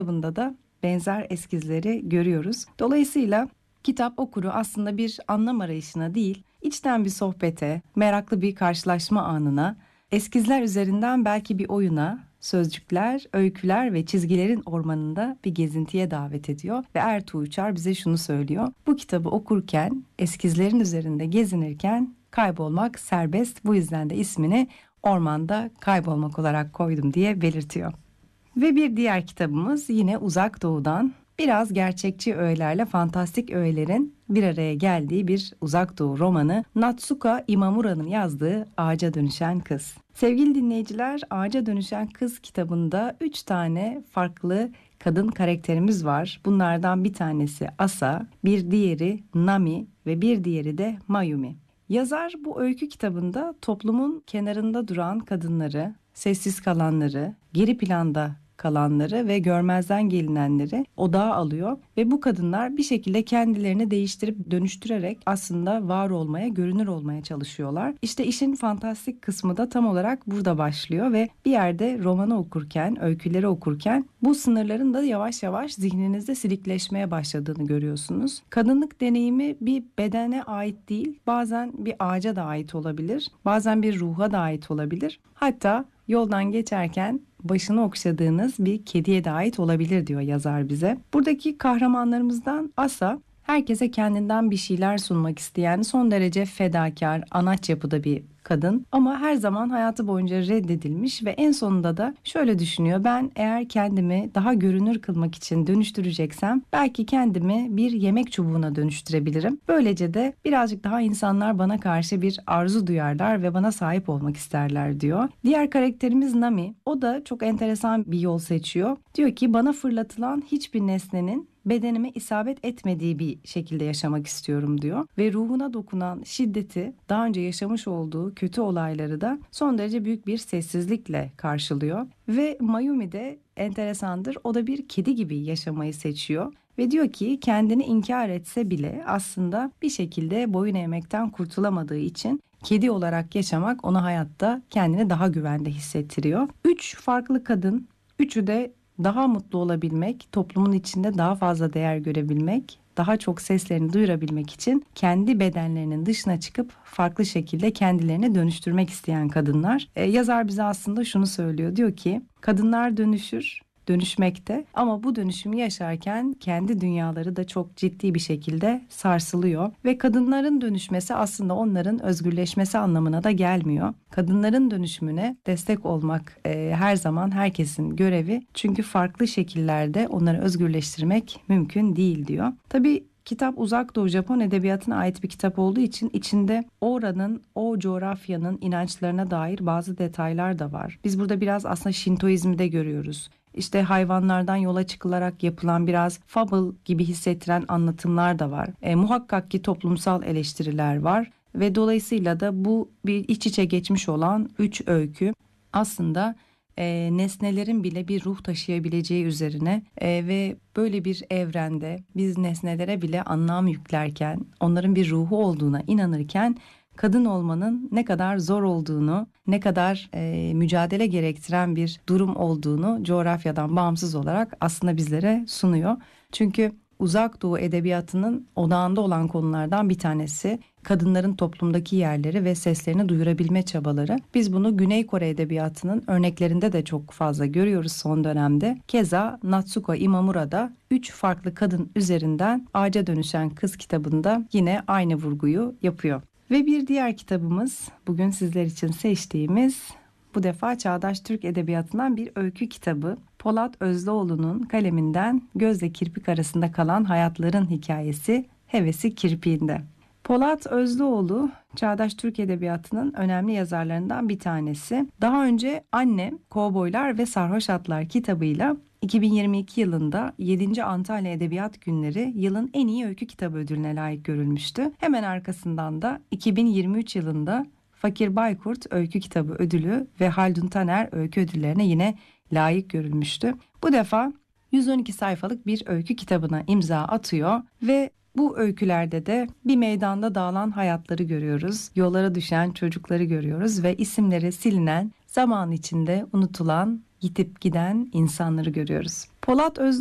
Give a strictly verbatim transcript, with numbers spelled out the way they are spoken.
kitabında da benzer eskizleri görüyoruz. Dolayısıyla kitap okuru aslında bir anlam arayışına değil, içten bir sohbete, meraklı bir karşılaşma anına, eskizler üzerinden belki bir oyuna, sözcükler, öyküler ve çizgilerin ormanında bir gezintiye davet ediyor. Ve Ertuğ Uçar bize şunu söylüyor: bu kitabı okurken, eskizlerin üzerinde gezinirken kaybolmak serbest, bu yüzden de ismini ormanda kaybolmak olarak koydum diye belirtiyor. Ve bir diğer kitabımız yine Uzak Doğu'dan, biraz gerçekçi öğelerle fantastik öğelerin bir araya geldiği bir Uzak Doğu romanı, Natsuko Imamura'nın yazdığı Ağaca Dönüşen Kız. Sevgili dinleyiciler, Ağaca Dönüşen Kız kitabında üç tane farklı kadın karakterimiz var. Bunlardan bir tanesi Asa, bir diğeri Nami ve bir diğeri de Mayumi. Yazar bu öykü kitabında toplumun kenarında duran kadınları, sessiz kalanları, geri planda kalanları ve görmezden gelinenleri odağa alıyor ve bu kadınlar bir şekilde kendilerini değiştirip dönüştürerek aslında var olmaya, görünür olmaya çalışıyorlar. İşte işin fantastik kısmı da tam olarak burada başlıyor ve bir yerde romanı okurken, öyküleri okurken bu sınırların da yavaş yavaş zihninizde silikleşmeye başladığını görüyorsunuz. Kadınlık deneyimi bir bedene ait değil, bazen bir ağaca da ait olabilir, bazen bir ruha da ait olabilir. Hatta yoldan geçerken başını okşadığınız bir kediye de ait olabilir diyor yazar bize. Buradaki kahramanlarımızdan Asa, herkese kendinden bir şeyler sunmak isteyen, son derece fedakar, anaç yapıda bir kadın ama her zaman hayatı boyunca reddedilmiş ve en sonunda da şöyle düşünüyor: ben eğer kendimi daha görünür kılmak için dönüştüreceksem belki kendimi bir yemek çubuğuna dönüştürebilirim. Böylece de birazcık daha insanlar bana karşı bir arzu duyarlar ve bana sahip olmak isterler diyor. Diğer karakterimiz Nami. O da çok enteresan bir yol seçiyor. Diyor ki bana fırlatılan hiçbir nesnenin bedenime isabet etmediği bir şekilde yaşamak istiyorum diyor. Ve ruhuna dokunan şiddeti, daha önce yaşamış olduğu kötü olayları da son derece büyük bir sessizlikle karşılıyor. Ve Mayumi de enteresandır. O da bir kedi gibi yaşamayı seçiyor. Ve diyor ki kendini inkar etse bile aslında bir şekilde boyun eğmekten kurtulamadığı için kedi olarak yaşamak ona hayatta kendini daha güvende hissettiriyor. Üç farklı kadın, üçü de daha mutlu olabilmek, toplumun içinde daha fazla değer görebilmek, daha çok seslerini duyurabilmek için kendi bedenlerinin dışına çıkıp farklı şekilde kendilerini dönüştürmek isteyen kadınlar. E, yazar bize aslında şunu söylüyor. Diyor ki kadınlar dönüşür, dönüşmekte ama bu dönüşümü yaşarken kendi dünyaları da çok ciddi bir şekilde sarsılıyor ve kadınların dönüşmesi aslında onların özgürleşmesi anlamına da gelmiyor. Kadınların dönüşümüne destek olmak e, her zaman herkesin görevi, çünkü farklı şekillerde onları özgürleştirmek mümkün değil diyor. Tabii kitap Uzak Doğu Japon edebiyatına ait bir kitap olduğu için içinde oranın, o coğrafyanın inançlarına dair bazı detaylar da var. Biz burada biraz aslında Şintoizmi de görüyoruz. İşte hayvanlardan yola çıkılarak yapılan biraz fable gibi hissettiren anlatımlar da var. E, muhakkak ki toplumsal eleştiriler var ve dolayısıyla da bu bir iç içe geçmiş olan üç öykü aslında e, nesnelerin bile bir ruh taşıyabileceği üzerine e, ve böyle bir evrende biz nesnelere bile anlam yüklerken, onların bir ruhu olduğuna inanırken kadın olmanın ne kadar zor olduğunu, ne kadar e, mücadele gerektiren bir durum olduğunu coğrafyadan bağımsız olarak aslında bizlere sunuyor. Çünkü Uzak Doğu edebiyatının odağında olan konulardan bir tanesi kadınların toplumdaki yerleri ve seslerini duyurabilme çabaları. Biz bunu Güney Kore edebiyatının örneklerinde de çok fazla görüyoruz son dönemde. Keza Natsuko Imamura'da üç farklı kadın üzerinden Ağaca Dönüşen Kız kitabında yine aynı vurguyu yapıyor. Ve bir diğer kitabımız, bugün sizler için seçtiğimiz, bu defa Çağdaş Türk Edebiyatı'ndan bir öykü kitabı. Polat Özlüoğlu'nun kaleminden gözle kirpik arasında kalan hayatların hikayesi, Hevesi Kirpiğinde. Polat Özlüoğlu, Çağdaş Türk Edebiyatı'nın önemli yazarlarından bir tanesi. Daha önce Annem, Kovboylar ve Sarhoş Atlar kitabıyla iki bin yirmi iki yılında yedinci Antalya Edebiyat Günleri yılın en iyi öykü kitabı ödülüne layık görülmüştü. Hemen arkasından da iki bin yirmi üç yılında Fakir Baykurt Öykü Kitabı ödülü ve Haldun Taner öykü ödüllerine yine layık görülmüştü. Bu defa yüz on iki sayfalık bir öykü kitabına imza atıyor ve bu öykülerde de bir meydanda dağılan hayatları görüyoruz. Yollara düşen çocukları görüyoruz ve isimleri silinen, zaman içinde unutulan yitip giden insanları görüyoruz. Polat Öz